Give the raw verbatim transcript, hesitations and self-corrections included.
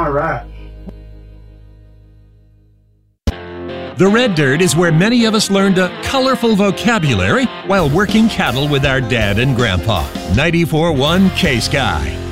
All right. The Red Dirt is where many of us learned a colorful vocabulary while working cattle with our dad and grandpa. ninety-four point one K-Sky.